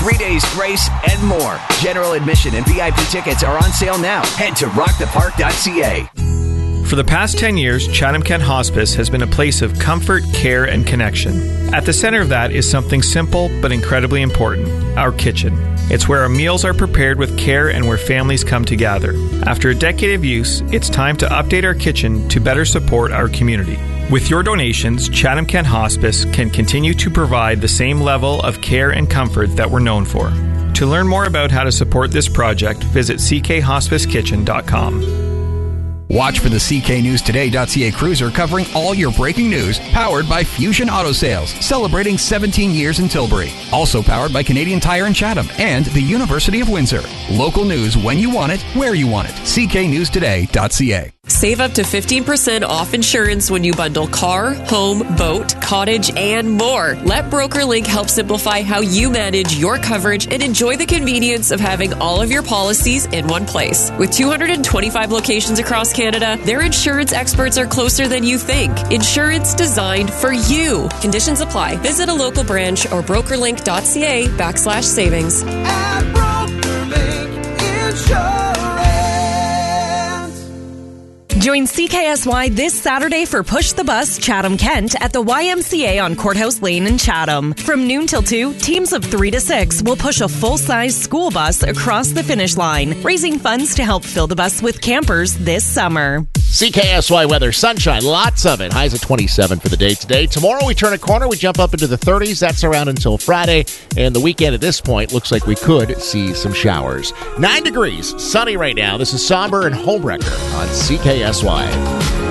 3 days grace, and more. General admission and VIP tickets are on sale now. Head to rockthepark.ca. For the past 10 years, Chatham-Kent Hospice has been a place of comfort, care, and connection. At the center of that is something simple but incredibly important: our kitchen. It's where our meals are prepared with care and where families come to gather. After a decade of use, it's time to update our kitchen to better support our community. With your donations, Chatham-Kent Hospice can continue to provide the same level of care and comfort that we're known for. To learn more about how to support this project, visit ckhospicekitchen.com. Watch for the CKNewsToday.ca cruiser covering all your breaking news, powered by Fusion Auto Sales, celebrating 17 years in Tilbury. Also powered by Canadian Tire in Chatham and the University of Windsor. Local news when you want it, where you want it. CKNewsToday.ca. Save up to 15% off insurance when you bundle car, home, boat, cottage, and more. Let BrokerLink help simplify how you manage your coverage and enjoy the convenience of having all of your policies in one place. With 225 locations across Canada, their insurance experts are closer than you think. Insurance designed for you. Conditions apply. Visit a local branch or brokerlink.ca/savings. At BrokerLink Insurance. Join CKSY this Saturday for Push the Bus Chatham-Kent at the YMCA on Courthouse Lane in Chatham. From noon till 2, teams of 3 to 6 will push a full-size school bus across the finish line, raising funds to help fill the bus with campers this summer. CKSY weather, sunshine, lots of it. Highs at 27 for the day today. Tomorrow we turn a corner. We jump up into the 30s. That's around until Friday. And the weekend at this point looks like we could see some showers. 9 degrees, sunny right now. This is Somber and Homewrecker on CKSY.